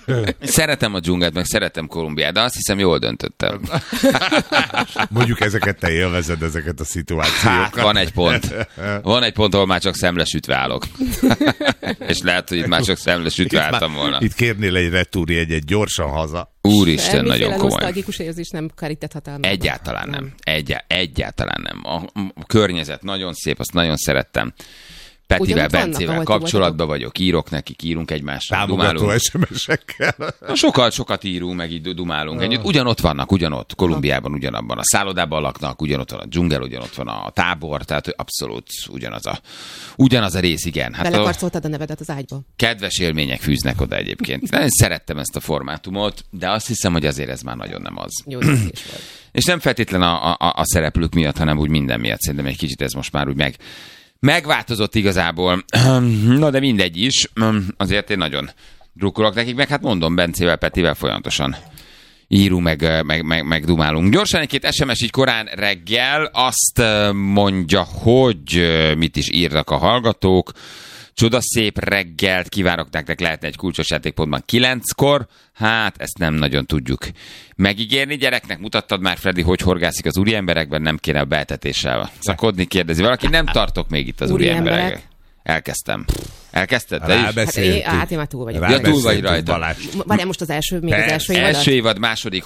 Szeretem a dzsungelt, meg szeretem Kolumbiát, de azt hiszem jól döntöttem. Mondjuk ezeket te élvezed, ezeket a szituációkat. Hát, van egy pont. Van egy pont, ahol már csak szemlesütve állok. És lehet, hogy itt már csak szemlesütve álltam volna. Itt kérnél egy retúrjegyet gyorsan haza. Úristen, nagyon komoly. Nosztalgikus érzés nem kerített hatalmában. Egyáltalán nem. Egyáltalán nem. A környezet nagyon szép, azt nagyon szerettem. Petivel, Bencével kapcsolatban vagyok, írok nekik, írunk egymásra, támogató dumálunk. SMS-ekkel. Sokat írunk, meg így dumálunk együtt. Ugyanott vannak, ugyanott, Kolumbiában ugyanabban a szállodában laknak, ugyanott van a dzsungel, ugyanott van a tábor, tehát abszolút ugyanaz a rész, igen. Hát belekarcoltad a nevedet az ágyba? Kedves élmények fűznek oda egyébként. Nagyon szerettem ezt a formátumot, de azt hiszem, hogy azért ez már nagyon nem az. Jó döntés volt. És nem feltétlen a szereplők miatt, hanem úgy minden miatt. Szerintem egy kicsit ez most már úgy megváltozott igazából. Na de mindegy is. Azért én nagyon drukkolok nekik, meg hát mondom, Bencével, Petivel folyamatosan írunk, meg dumálunk. Gyorsan egy-két SMS így korán reggel azt mondja, hogy mit is írnak a hallgatók. Csodaszép reggelt kívánok nektek, lehetne egy kulcsos játékpontban 9-kor. Hát, ezt nem nagyon tudjuk megígérni. Gyereknek mutattad már, Freddy, hogy horgászik az úriemberekben, nem kéne a beeltetéssel szakodni, kérdezi valaki. Nem tartok még itt az úriemberek. Elkezdtem. Elkezdted? Hát én már túl vagyok. Ja, túl vagy rajta. Várjál, most az első évad? Első évad, második,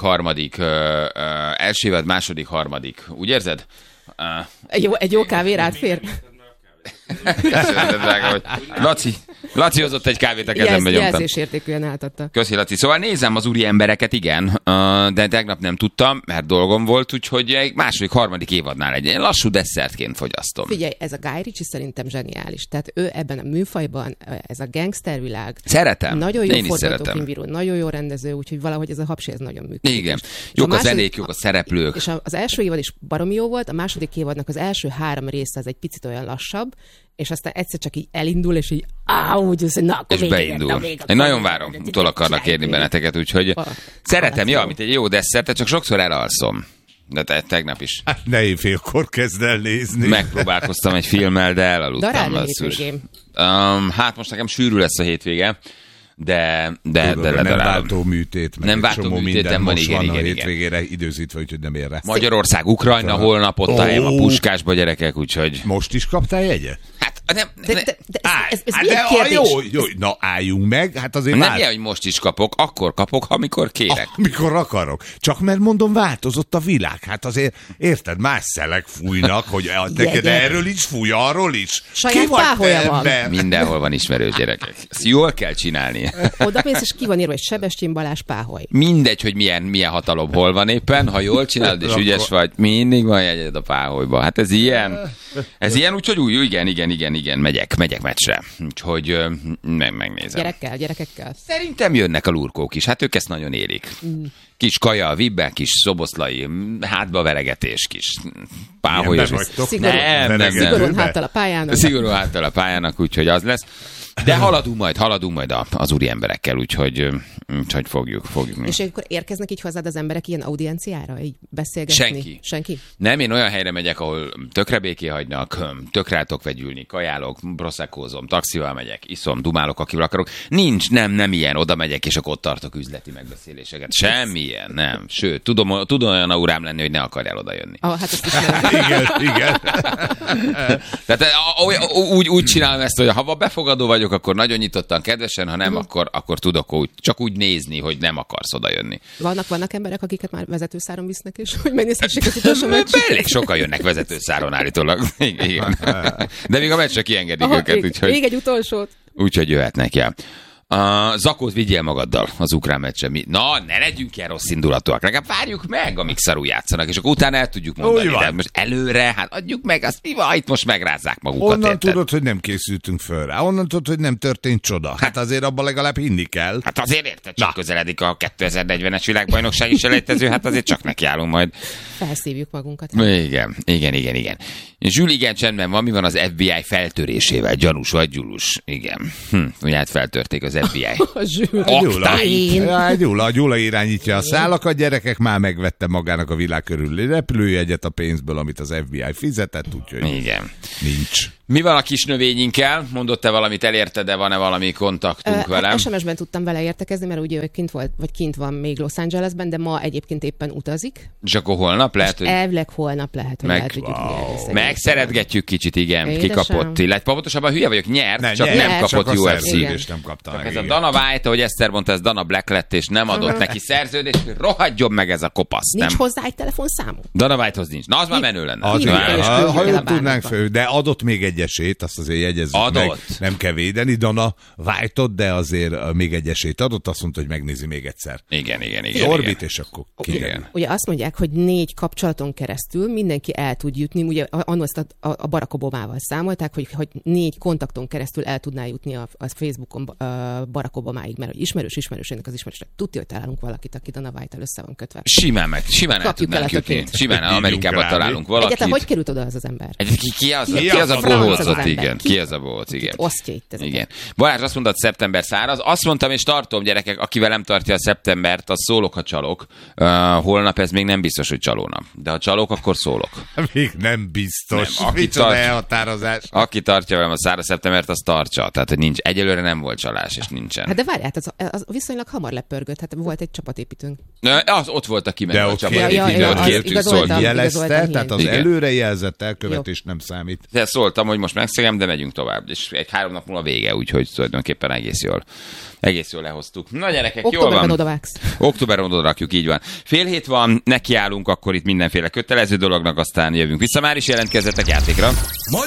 harmadik. Úgy érzed? Egy jó kávé rád fér? Laci hozott egy kávét a kezembe, nyomtam. Jelzésértékűen átadta. Köszi, Laci. Szóval nézem az úri embereket, igen, de tegnap nem tudtam, mert dolgom volt, úgyhogy egy második, harmadik évadnál egy lassú desszertként fogyasztom. Figyelj, ez a Guy Ritchie szerintem zseniális. Tehát ő ebben a műfajban, ez a gangstervilág. Szeretem. Nagyon jó forgatókönyvíró, nagyon jó rendező, úgyhogy valahogy ez a hapsi ez nagyon működik. Igen. Jók a zenék, jók a szereplők. És az első évad is baromi jó volt, a második évadnak az első 3 része az egy picit olyan lassabb, és aztán egyszer csak így elindul, és így úgy az, hogy na, akkor és beindul. Én nagyon várom, utol akarnak kérni benneteket, úgyhogy szeretem, mint egy jó desszertet, csak sokszor elalszom. De tegnap is. Hát ne éjfélkor kezd el nézni. Megpróbálkoztam egy filmmel, de elaludtam. Darálni hétvégén. Hát most nekem sűrű lesz a hétvége. De nem váltó műtét, meg nem váltó műtétem van, igen. A hétvégére időzítve, úgyhogy nem ér rá. Magyarország, Ukrajna, holnap ott álljem a Puskásba, gyerekek, úgyhogy... Most is kaptál jegyet? Hát jó, na álljunk meg, hát azért nem ilyen, hogy most is kapok, akkor kapok, amikor kérek. Amikor akarok. Csak mert mondom, változott a világ. Hát azért, érted, más szelek fújnak, hogy neked erről is fúj, arról is. Saját páholya van. Mindenhol van ismerős, gyerekek. Ezt jól kell csinálni. Oda mész, és ki van írva, hogy Sebestyén Balázs páholy. Mindegy, hogy milyen hatalom hol van éppen, ha jól csinálod és ügyes vagy, mindig van jegyed a páholyba. Hát ez ilyen, úgyhogy igen, megyek meccsre. Úgyhogy megnézem. Gyerekekkel? Szerintem jönnek a lurkók is, hát ők ezt nagyon élik. Kis kaja, vibbe, kis szoboszlai, hátba veregetés, kis páholyos. Szigorúan háttal a pályának. Szigorúan háttal a pályának, úgyhogy az lesz. De haladunk majd az úri emberekkel, úgyhogy fogjuk. És akkor érkeznek így hozzád az emberek ilyen audienciára, így beszélgetni? Senki? Nem, én olyan helyre megyek, ahol tökre béké hagynak, tökre rátok vegyülni, kajálok, proszekózom, taxival megyek, iszom, dumálok, akivel akarok. Nincs, nem ilyen, oda megyek, és akkor ott tartok üzleti megbeszéléseket. Semmilyen, nem. Sőt, tudom olyan aurám lenni, hogy ne akarjál oda jönni. Hát ezt is igen. Tehát úgy csinálom ezt, hogy ha befogadó vagyok, akkor nagyon nyitottan, kedvesen, ha nem, akkor tudok csak úgy nézni, hogy nem akarsz oda jönni. Vannak emberek, akiket már vezetőszáron visznek, és hogy megnézhessék az utolsó meccset? Elég sokan jönnek vezetőszáron állítólag. Igen. De még a meccsre kiengedik őket. Úgyhogy... Még egy utolsót. Úgyhogy jöhetnek, ja. Zakót vigyél magaddal az ukrán meccsen. Na, ne legyünk ilyen rossz indulatúak. Legalább várjuk meg, amíg szarul játszanak, és akkor utána el tudjuk mondani. De most előre, hát adjuk meg, azt mi van, itt most megrázzák magukat. Onnan tudod, hogy nem készültünk föl rá. Onnan tudod, hogy nem történt csoda. Hát azért abban legalább hinni kell. Hát azért érted, csak közeledik a 2040-es világbajnokság is elejtező, hát azért csak nekiállunk majd. Felszívjuk magunkat. Igen. Zsül, igen, csendben van, mi van az FBI feltörésével? Gyanús vagy gyulus? Igen. Ugye hát feltörték az FBI. Gyula irányítja a szálakat, gyerekek, már megvette magának a világ körüli repülőjegyet a pénzből, amit az FBI fizetett, úgyhogy igen. Nincs. Mi van a kis növényinkkel? Mondott-e valamit, elérte, de van-e valami kontaktunk velem? SMS-ben tudtam vele értekezni, mert ugye kint van még Los Angelesben, de ma egyébként éppen utazik. És akkor holnap lehet, hogy... Elvileg holnap lehet, hogy el tudjuk nyerni. Megszeretgetjük kicsit, igen. Édesem. Kikapott. Illetve pontosabban hülye vagyok, nyert, csak nem kapott csak a UFC. szerződést nem kapta meg. Ez a Dana White, ahogy Eszter mondta, ez Dana Black lett, és nem adott neki szerződést, rohadjon meg ez a kopasz. Nincs nem? hozzá egy telefonszámú. Dana Whitehoz nincs. Na, az már menő lenne. Az, Mindig igen. is Ha küldjük el jól a tudnánk bárnakba. föl, de adott még egy esélyt, azt azért jegyezzük meg. Nem kell védeni Dana White-ot, de azért még egy esélyt adott, azt mondta, hogy megnézi még egyszer. Igen. Orbit, és akkor kiderül. Ugye azt mondják, hogy 4 kapcsolaton keresztül mindenki el tud jutni, ugye annól ezt a Barack Obamával számolták, hogy 4 kontakton keresztül el tudná jutni a Facebookon Barack Obamáig, mert hogy ismerősének az ismerősnek tudja, hogy találunk valakit, aki Dana White-tel össze van kötve. Simán el Kapjuk tudnánk el a jutni. tökét. Simán Amerikában rá, találunk valakit. Egyáltalán hogy került oda az az ember? Ki az Ki a az a bohóc franc az ott, ember? igen. Ki az a bohóc, igen. Osztja itt ezeket. Igen. Balázs azt mondta, hogy szeptember száraz. Azt mondtam, és tartom, gyerekek, akivel nem tartja a szeptembert, az szólok, ha csalok. Holnap ez még nem biztos, hogy csalónap. De ha csalok, akkor szólok. Még nem biztos. Nem, aki Micsoda tart- elhatározás. Aki tartja velem a száraz szeptembert, az tartsa. Tehát, hogy nincs. Egyelőre nem volt csalás, és nincsen. Hát de várjál, az viszonylag hamar lepörgött, hát volt egy csapatépítőnk. Az ott volt a kimenő De a ott csapat. kértük, Ott az kértünk, igazoltam. szóltunk. Jelezte, igazoltam, tehát az igen. előrejelzett elkövetés nem számít. De szóltam, hogy most megszegem, de megyünk tovább. És 3 nap múlva vége, úgyhogy tulajdonképpen egész jól lehoztuk. Na gyerekek, jól Októberben van. odavágsz. Októberben oda rakjuk, így van. 6:30 van, nekiállunk akkor itt mindenféle kötelező dolognak, aztán jövünk vissza. Már is jelentkezzetek játékra.